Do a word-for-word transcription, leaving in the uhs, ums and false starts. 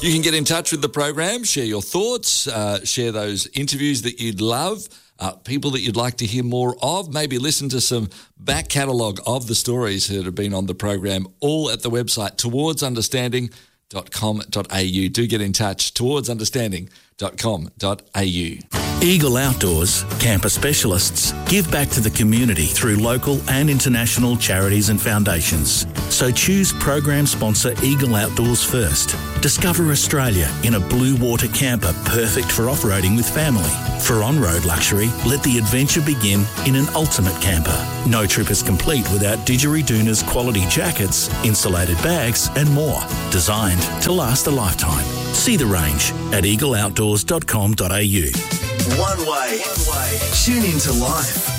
You can get in touch with the program, share your thoughts, uh, share those interviews that you'd love, uh, people that you'd like to hear more of, maybe listen to some back catalogue of the stories that have been on the program, all at the website towards understanding dot com dot a u. Do get in touch, towards understanding dot com dot a u. Eagle Outdoors, camper specialists, give back to the community through local and international charities and foundations. So choose program sponsor Eagle Outdoors first. Discover Australia in a blue water camper perfect for off-roading with family. For on-road luxury, let the adventure begin in an ultimate camper. No trip is complete without Didgeridoon's quality jackets, insulated bags and more. Designed to last a lifetime. See the range at eagle outdoors dot com dot a u. One way. One way. Tune into life.